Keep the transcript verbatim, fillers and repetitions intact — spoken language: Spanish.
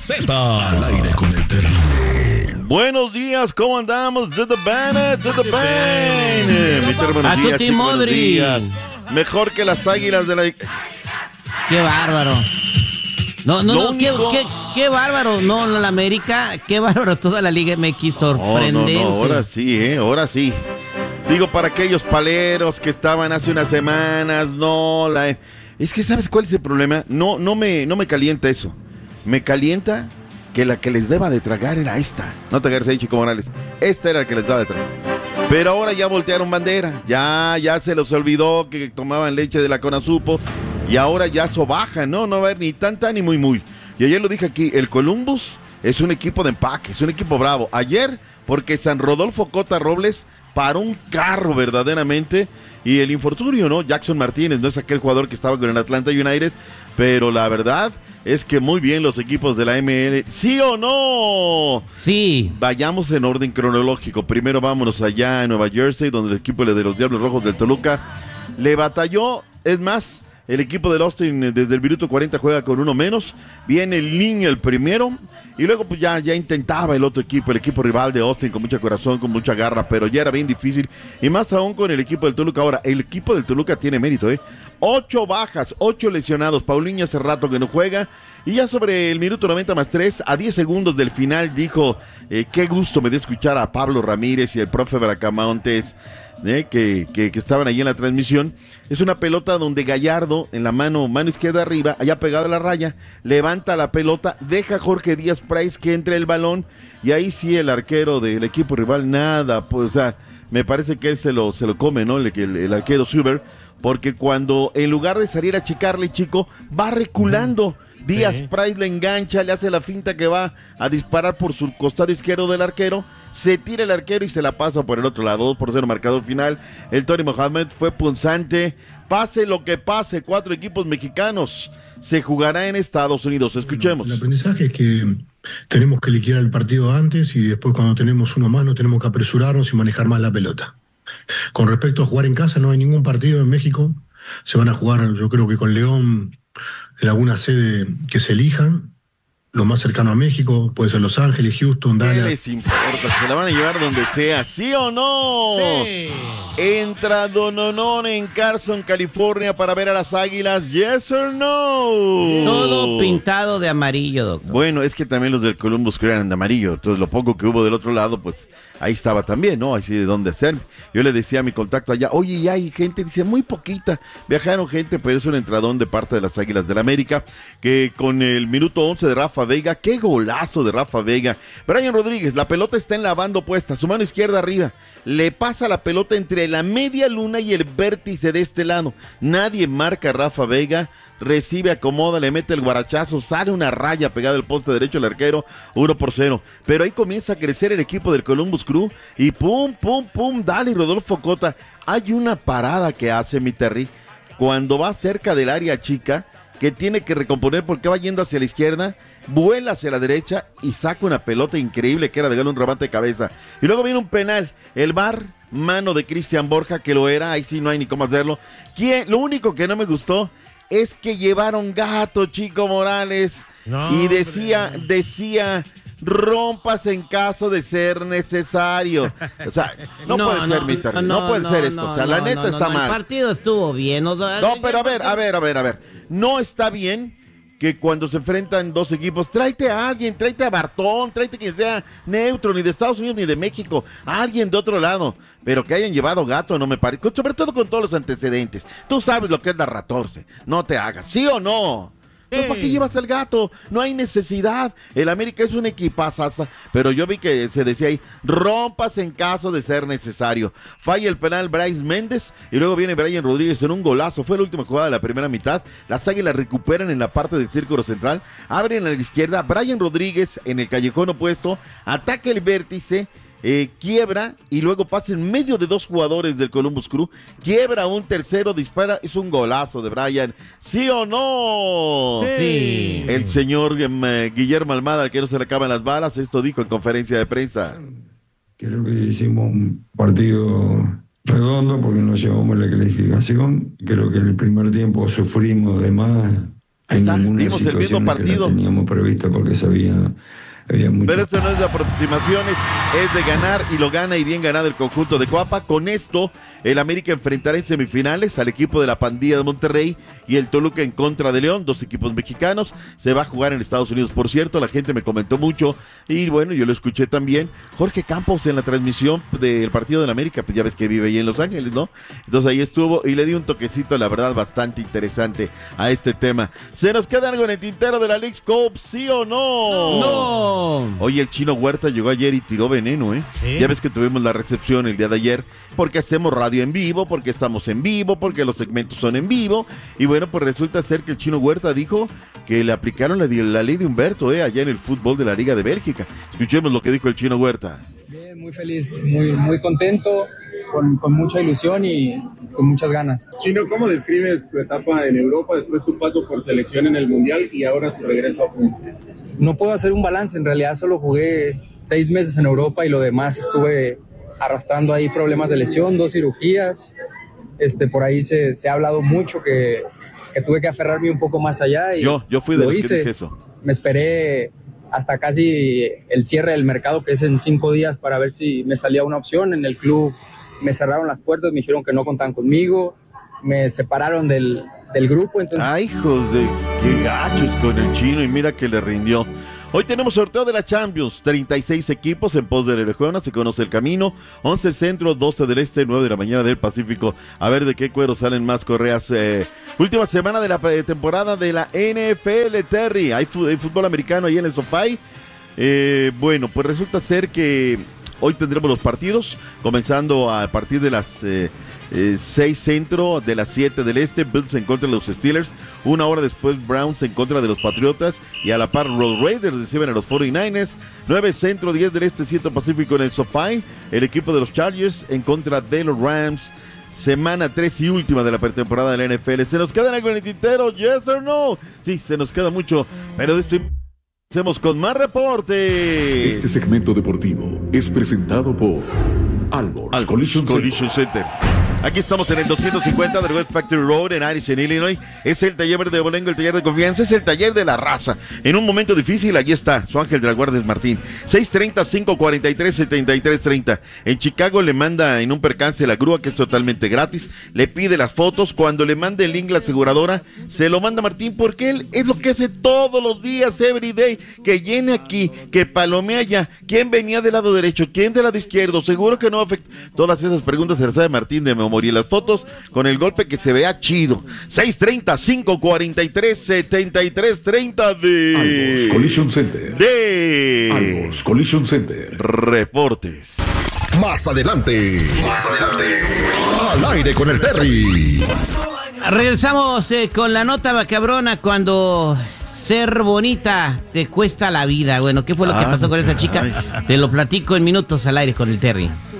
Z. Al aire con el terrible. Buenos días, ¿cómo andamos? To the band, to the band. Mis hermanos, días, chicos, buenos días. Mejor que las águilas de la... ¡Qué bárbaro! No, no, no, qué, qué, qué bárbaro. No, la América, qué bárbaro. Toda la Liga M X sorprendente. No, no, no, ahora sí, ¿eh? Ahora sí. Digo, para aquellos paleros que estaban hace unas semanas, no, la... Es que, ¿sabes cuál es el problema? No, no me, no me calienta eso. Me calienta que la que les deba de tragar era esta. No tragarse ahí, Chico Morales. Esta era la que les daba de tragar. Pero ahora ya voltearon bandera. Ya, ya se les olvidó que tomaban leche de la Conasupo. Y ahora ya sobajan, ¿no? No va a haber ni tanta ni muy muy. Y ayer lo dije aquí, el Columbus es un equipo de empaque, es un equipo bravo. Ayer, porque San Rodolfo Cota Robles paró un carro verdaderamente. Y el infortunio, ¿no? Jackson Martínez no es aquel jugador que estaba con el Atlanta United. Pero la verdad es que muy bien los equipos de la M L. ¿Sí o no? Sí. Vayamos en orden cronológico. Primero vámonos allá a Nueva Jersey, donde el equipo de los Diablos Rojos del Toluca le batalló. Es más, el equipo del Austin desde el minuto cuarenta juega con uno menos. Viene el niño el primero. Y luego pues ya, ya intentaba el otro equipo, el equipo rival de Austin, con mucho corazón, con mucha garra, pero ya era bien difícil. Y más aún con el equipo del Toluca. Ahora, el equipo del Toluca tiene mérito, ¿eh? Ocho bajas, ocho lesionados. Paulinho hace rato que no juega. Y ya sobre el minuto noventa más tres, a diez segundos del final, dijo, eh, qué gusto me dio escuchar a Pablo Ramírez y el profe Bracamontes, eh, que, que, que estaban ahí en la transmisión. Es una pelota donde Gallardo, en la mano, mano izquierda arriba, allá pegada a la raya, levanta la pelota, deja a Jorge Díaz Price que entre el balón, y ahí sí el arquero del equipo rival, nada, pues, o sea, me parece que él se lo, se lo come, ¿no? El, el, el arquero Suber, porque cuando en lugar de salir a achicarle, chico, va reculando. Díaz sí. Price le engancha, le hace la finta que va a disparar por su costado izquierdo del arquero, se tira el arquero y se la pasa por el otro lado. Dos por cero marcador final. El Tony Mohamed fue punzante. Pase lo que pase, cuatro equipos mexicanos. Se jugará en Estados Unidos. Escuchemos. El aprendizaje es que tenemos que liquidar el partido antes y después, cuando tenemos uno más, no tenemos que apresurarnos y manejar más la pelota. Con respecto a jugar en casa, no hay ningún partido en México. Se van a jugar, yo creo que con León, en alguna sede que se elijan, lo más cercano a México, puede ser Los Ángeles, Houston, Dallas. ¿Qué les importa? Se la van a llevar donde sea, ¿sí o no? Sí. Entra Don Onón en Carson, California, para ver a las Águilas, ¿yes or no? Todo pintado de amarillo, doctor. Bueno, es que también los del Columbus eran de amarillo, entonces lo poco que hubo del otro lado, pues ahí estaba también, ¿no? Así de dónde hacer. Yo le decía a mi contacto allá, oye, ya hay gente, dice, muy poquita. Viajaron gente, pero es un entradón de parte de las Águilas del América, que con el minuto once de Rafa Vega, qué golazo de Rafa Vega. Brian Rodríguez, la pelota está en la banda opuesta, su mano izquierda arriba, le pasa la pelota entre la media luna y el vértice de este lado. Nadie marca a Rafa Vega, recibe, acomoda, le mete el guarachazo, sale una raya pegada al poste derecho el arquero, uno por cero. Pero ahí comienza a crecer el equipo del Columbus Crew y pum, pum, pum, dale Rodolfo Cota. Hay una parada que hace mi Terry cuando va cerca del área chica, que tiene que recomponer porque va yendo hacia la izquierda, vuela hacia la derecha y saca una pelota increíble que era de gol, un remate de cabeza. Y luego viene un penal, el V A R, mano de Cristian Borja, que lo era, ahí sí no hay ni cómo hacerlo. ¿Quién? Lo único que no me gustó es que llevaron gato, Chico Morales, no, y decía, hombre. decía... rompas en caso de ser necesario. O sea, no, no puede no, ser, mi no, no, no puede no, ser esto. No, o sea, la no, neta no, está no, mal. El partido estuvo bien. O sea, no, pero a ver, a ver, a ver, a ver. No está bien que cuando se enfrentan dos equipos, tráete a alguien, tráete a Bartón, tráete quien sea neutro, ni de Estados Unidos ni de México, a alguien de otro lado. Pero que hayan llevado gato no me parece, sobre todo con todos los antecedentes. Tú sabes lo que es la ratorce. No te hagas, ¿sí o no? Pero ¿para qué llevas al gato? No hay necesidad. El América es un equipazaza, pero yo vi que se decía ahí, rompas en caso de ser necesario. Falla el penal Bryce Méndez y luego viene Brian Rodríguez en un golazo. Fue la última jugada de la primera mitad. Las Águilas recuperan en la parte del círculo central, abren a la izquierda. Brian Rodríguez en el callejón opuesto, ataca el vértice, Eh, quiebra y luego pasa en medio de dos jugadores del Columbus Crew, quiebra un tercero, dispara, es un golazo de Brian, ¿sí o no? Sí. El señor eh, Guillermo Almada, al que no se le acaban las balas, esto dijo en conferencia de prensa. Creo que hicimos un partido redondo porque nos llevamos la clasificación. Creo que en el primer tiempo sufrimos de más en ninguna Vimos el mismo situación que partido. la teníamos prevista porque sabía, había mucho. Pero esto no es de aproximaciones, es de ganar y lo gana y bien ganado el conjunto de Coapa. Con esto, el América enfrentará en semifinales al equipo de la Pandilla de Monterrey y el Toluca en contra de León, dos equipos mexicanos. Se va a jugar en Estados Unidos, por cierto, la gente me comentó mucho y bueno, yo lo escuché también. Jorge Campos en la transmisión del partido del América, pues ya ves que vive ahí en Los Ángeles, ¿no? Entonces ahí estuvo y le di un toquecito, la verdad, bastante interesante a este tema. ¿Se nos queda algo en el tintero de la Leagues Cup, sí o no? No. Oye, el Chino Huerta llegó ayer y tiró veneno, ¿eh? ¿Sí? Ya ves que tuvimos la recepción el día de ayer, porque hacemos radio en vivo, porque estamos en vivo, porque los segmentos son en vivo, y bueno, pues resulta ser que el Chino Huerta dijo que le aplicaron la, la ley de Humberto, ¿eh? Allá en el fútbol de la Liga de Bélgica. Escuchemos lo que dijo el Chino Huerta. Bien, muy feliz, muy, muy contento, con, con mucha ilusión y con muchas ganas. Chino, ¿cómo describes tu etapa en Europa, después tu paso por selección en el Mundial y ahora tu regreso a Pumas? No puedo hacer un balance, en realidad solo jugué seis meses en Europa y lo demás estuve arrastrando ahí problemas de lesión, dos cirugías. Este, por ahí se, se ha hablado mucho que, que tuve que aferrarme un poco más allá. Y yo, yo fui de lo los hice. que dije eso. Me esperé hasta casi el cierre del mercado, que es en cinco días, para ver si me salía una opción. En el club me cerraron las puertas, me dijeron que no contaban conmigo, me separaron del, del grupo. Entonces... Ay, hijos de qué gachos con el Chino, y mira que le rindió. Hoy tenemos sorteo de la Champions, treinta y seis equipos en pos de la Orejona, se conoce el camino, once centro, doce del este, nueve de la mañana del Pacífico. A ver de qué cuero salen más correas. Eh, última semana de la temporada de la N F L, Terry. Hay, hay fútbol americano ahí en el SoFi. Eh, bueno, pues resulta ser que hoy tendremos los partidos, comenzando a partir de las eh, eh, seis centro, de las siete del este, Bills en contra de los Steelers. Una hora después, Browns en contra de los Patriotas. Y a la par, los Raiders reciben a los cuarenta y nueve ers. nueve centro, diez del este, siete Pacífico en el SoFi. El equipo de los Chargers en contra de los Rams. Semana tres y última de la pretemporada de la N F L. ¿Se nos queda algo en el tintero? ¿Yes or no? Sí, se nos queda mucho. Pero de esto hacemos con más reportes. Este segmento deportivo es presentado por Albors Al Collision, Collision Center. Aquí estamos en el doscientos cincuenta del West Factory Road en Addison, Illinois. Es el taller de Bolengo, el taller de confianza, es el taller de la raza. En un momento difícil, allí está su ángel de la guardia, Martín. seis treinta, cinco cuarenta y tres, setenta y tres treinta. En Chicago le manda en un percance la grúa, que es totalmente gratis. Le pide las fotos. Cuando le mande el link la aseguradora, se lo manda Martín, porque él es lo que hace todos los días, every day. Que llene aquí, que palomea allá. ¿Quién venía del lado derecho? ¿Quién del lado izquierdo? Seguro que no afecta. Todas esas preguntas se las sabe Martín de memoria. Y las fotos con el golpe que se vea chido. seis treinta, cinco cuarenta y tres, setenta y tres treinta de Albors Collision Center. De Albors Collision Center. Reportes. Más adelante. Más adelante. Al aire con el Terry. Regresamos eh, con la nota macabrona cuando ser bonita te cuesta la vida. Bueno, ¿qué fue lo que Ah, pasó con esa chica? ay. Te lo platico en minutos al aire con el Terry.